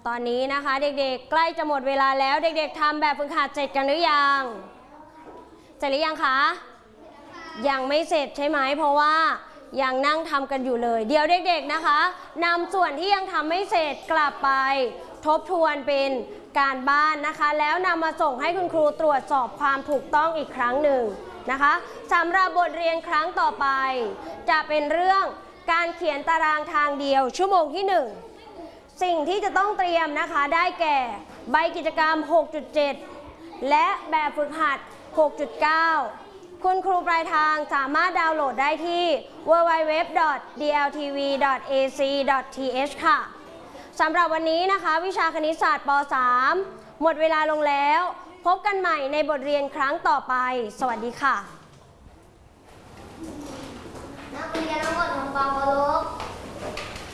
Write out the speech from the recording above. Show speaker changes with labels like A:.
A: ตอนนี้นะคะเด็กๆใกล้จะหมดเวลาแล้วเด็กๆทำแบบฝึกหัดเสร็จกันหรือยังเสร็จหรือยังคะยังไม่เสร็จใช่ไหมเพราะว่ายังนั่งทำกันอยู่เลยเดี๋ยวเด็กๆนะคะนำส่วนที่ยังทำไม่เสร็จกลับไปทบทวนเป็นการบ้านนะคะแล้วนำมาส่งให้คุณครูตรวจสอบความถูกต้องอีกครั้งหนึ่งนะคะสำหรับบทเรียนครั้งต่อไปจะเป็นเรื่องการเขียนตารางทางเดียวชั่วโมงที่1สิ่งที่จะต้องเตรียมนะคะได้แก่ใบกิจกรรม 6.7 และแบบฝึกหัด 6.9 คุณครูปลายทางสามารถดาวน์โหลดได้ที่ www.dltv.ac.th ค่ะสำหรับวันนี้นะคะวิชาคณิตศาสตร์ป .3 หมดเวลาลงแล้วพบกันใหม่ในบทเรียนครั้งต่อไปสวัสดีค่ะ
B: นักเรียนทั้งหมดทำความเคารพ